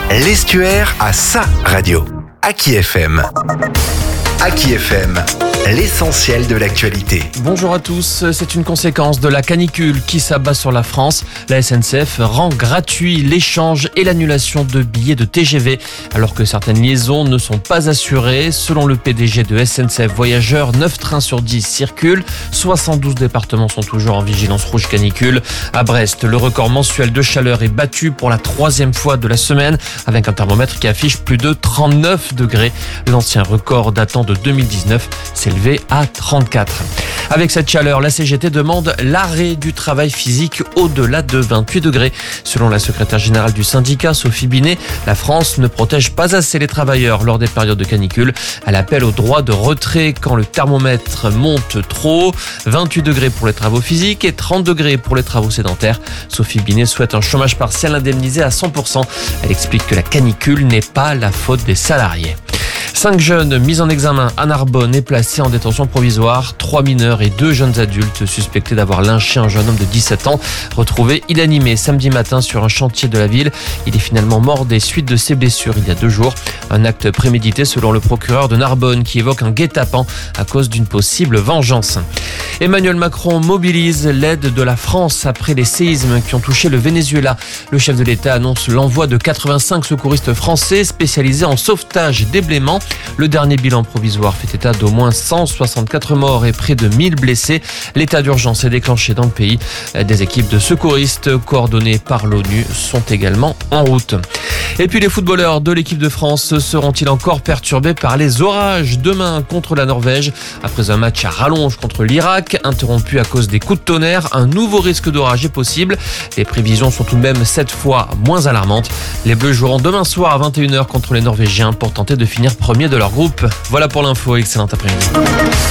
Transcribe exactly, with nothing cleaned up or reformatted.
L'estuaire a sa radio. Aki F M. Aki F M, l'essentiel de l'actualité. Bonjour à tous, c'est une conséquence de la canicule qui s'abat sur la France. La S N C F rend gratuit l'échange et l'annulation de billets de T G V alors que certaines liaisons ne sont pas assurées. Selon le P D G de S N C F Voyageurs, neuf trains sur dix circulent. soixante-douze départements sont toujours en vigilance rouge canicule. À Brest, le record mensuel de chaleur est battu pour la troisième fois de la semaine avec un thermomètre qui affiche plus de trente-neuf degrés. L'ancien record datant de deux mille dix-neuf s'élevait à trente-quatre. Avec cette chaleur, la C G T demande l'arrêt du travail physique au-delà de vingt-huit degrés. Selon la secrétaire générale du syndicat, Sophie Binet, la France ne protège pas assez les travailleurs lors des périodes de canicule. Elle appelle au droit de retrait quand le thermomètre monte trop. vingt-huit degrés pour les travaux physiques et trente degrés pour les travaux sédentaires. Sophie Binet souhaite un chômage partiel indemnisé à cent pour cent. Elle explique que la canicule n'est pas la faute des salariés. Cinq jeunes mis en examen à Narbonne et placés en détention provisoire. Trois mineurs et deux jeunes adultes suspectés d'avoir lynché un jeune homme de dix-sept ans, retrouvé inanimé samedi matin sur un chantier de la ville. Il est finalement mort des suites de ses blessures il y a deux jours. Un acte prémédité selon le procureur de Narbonne qui évoque un guet-apens à cause d'une possible vengeance. Emmanuel Macron mobilise l'aide de la France après les séismes qui ont touché le Venezuela. Le chef de l'État annonce l'envoi de quatre-vingt-cinq secouristes français spécialisés en sauvetage et déblaiement. Le dernier bilan provisoire fait état d'au moins cent soixante-quatre morts et près de mille blessés. L'état d'urgence est déclenché dans le pays. Des équipes de secouristes coordonnées par l'ONU sont également en route. Et puis les footballeurs de l'équipe de France seront-ils encore perturbés par les orages demain contre la Norvège? Après un match à rallonge contre l'Irak, interrompu à cause des coups de tonnerre, un nouveau risque d'orage est possible. Les prévisions sont tout de même cette fois moins alarmantes. Les Bleus joueront demain soir à vingt et une heures contre les Norvégiens pour tenter de finir premier de leur groupe. Voilà pour l'info, excellent après-midi.